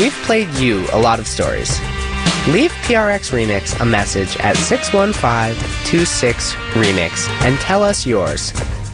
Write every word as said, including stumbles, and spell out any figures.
we've played you a lot of stories. Leave P R X Remix a message at six one five two six remix and tell us yours.